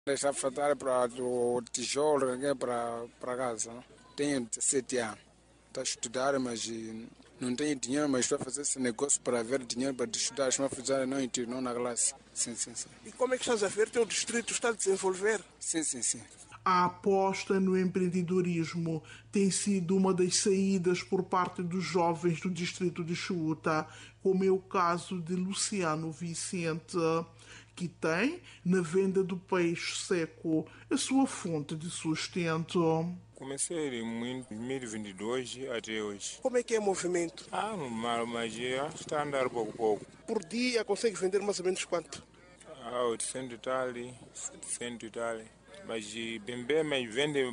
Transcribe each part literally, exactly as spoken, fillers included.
Deixar faltar para o tijolo que é para, para casa. Não? Tenho dezessete anos. Está a estudar, mas eh, não tenho dinheiro, mas estou a fazer esse negócio para ver dinheiro para estudar. Estou a fazer não entro, não na classe. Sim, sim, sim. E como é que estás a ver? Teu distrito está a desenvolver? Sim, sim, sim. A aposta no empreendedorismo tem sido uma das saídas por parte dos jovens do distrito de Xuta, como é o caso de Luciano Vicente, que tem, na venda do peixe seco, a sua fonte de sustento. Comecei em dois mil e vinte e dois até hoje. Como é que é o movimento? Ah, normal, mas acho que está a andar pouco a pouco. Por dia consegue vender mais ou menos quanto? Ah, oitocentos e tal, setecentos e tal. Mas bem bem, mas vende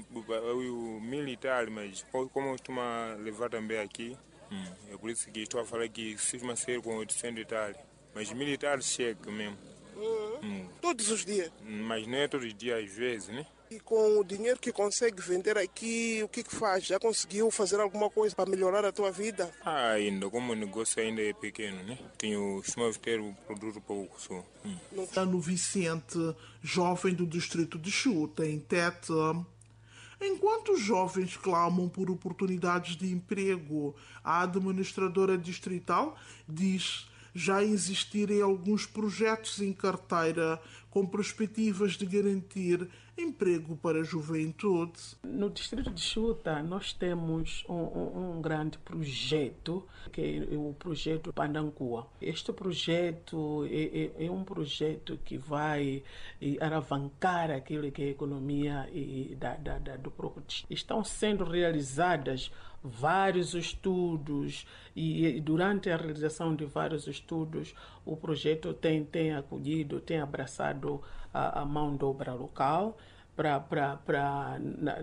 o mil e tal, mas como costuma levar também aqui, hum, é por isso que estou a falar que costuma ser com oitocentos e tal. Mas mil e tal chega mesmo. Uhum. Hum. Todos os dias? Mas não é todos os dias, às vezes, né? E com o dinheiro que consegue vender aqui, o que que faz? Já conseguiu fazer alguma coisa para melhorar a tua vida? Ah, ainda, como o negócio ainda é pequeno, né? Tenho, costuma ter o produto pouco só. Hum. Luciano Vicente, jovem do distrito de Xuta, em Tete. Enquanto os jovens clamam por oportunidades de emprego, a administradora distrital diz já existirem alguns projetos em carteira com perspectivas de garantir emprego para a juventude. No distrito de Xuta, nós temos um, um, um grande projeto, que é o projeto Pandancua. Este projeto é, é, é um projeto que vai alavancar aquilo que é a economia e da, da, da, do próprio distrito. Estão sendo realizadas vários estudos e, e durante a realização de vários estudos o projeto tem, tem acolhido, tem abraçado a, a mão de obra local, para, para, para,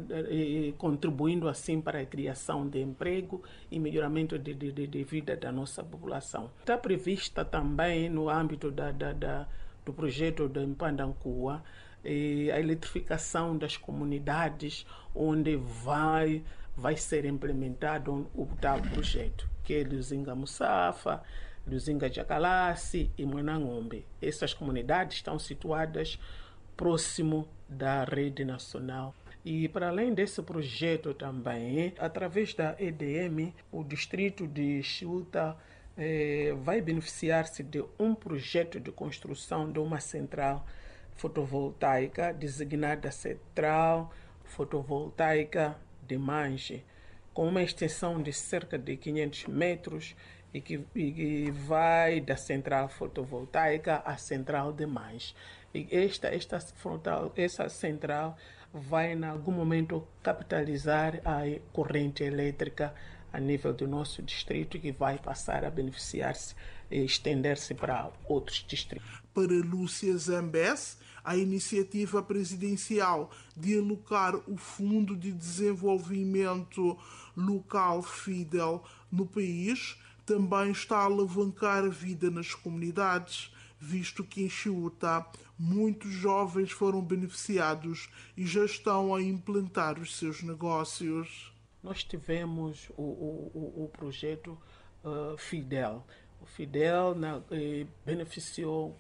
e, contribuindo assim para a criação de emprego e melhoramento de, de, de vida da nossa população. Está prevista também no âmbito da, da, da, do projeto do Pandancua a eletrificação das comunidades, onde vai, vai ser implementado o tal projeto, que é Luzinga Mussafa, Luzinga Jacalasse e Mwanangombe. Essas comunidades estão situadas próximo da rede nacional. E para além desse projeto também, através da E D M, o distrito de Xuta eh, vai beneficiar-se de um projeto de construção de uma central fotovoltaica, designada Central Fotovoltaica de Mange, com uma extensão de cerca de quinhentos metros e que, e que vai da central fotovoltaica à central de Mange. E esta, esta, frontal, essa central vai, em algum momento, capitalizar a corrente elétrica a nível do nosso distrito, que vai passar a beneficiar-se e estender-se para outros distritos. Para Lúcia Zambes, a iniciativa presidencial de alocar o Fundo de Desenvolvimento Local FIDEL no país também está a alavancar a vida nas comunidades, visto que em Xuta muitos jovens foram beneficiados e já estão a implantar os seus negócios. Nós tivemos o, o, o projeto uh, Fidel. O Fidel na, eh, beneficiou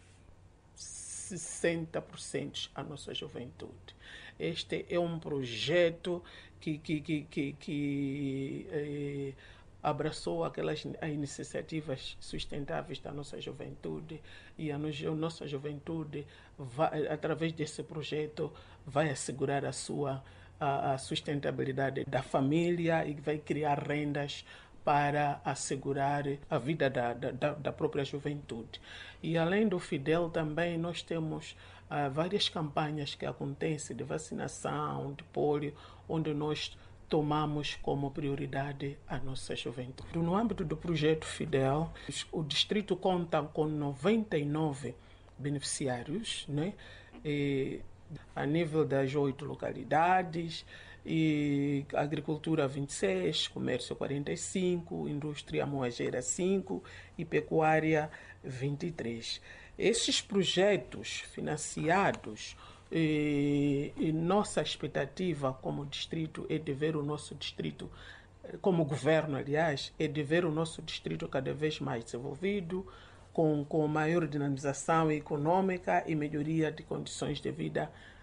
sessenta por cento a nossa juventude. Este é um projeto que, que, que, que, que eh, abraçou aquelas iniciativas sustentáveis da nossa juventude, e a, a nossa juventude, vai, através desse projeto, vai assegurar a sua a, a sustentabilidade da família e vai criar rendas para assegurar a vida da, da, da própria juventude. E além do Fidel também nós temos uh, várias campanhas que acontecem de vacinação, de pólio, onde nós tomamos como prioridade a nossa juventude. No âmbito do projeto Fidel, o distrito conta com noventa e nove beneficiários, né? E a nível das oito localidades, e agricultura vinte e seis, comércio quarenta e cinco, indústria moageira cinco e pecuária vinte e três. Esses projetos financiados, e, e nossa expectativa como distrito é de ver o nosso distrito, como governo aliás, é de ver o nosso distrito cada vez mais desenvolvido, com, com maior dinamização econômica e melhoria de condições de vida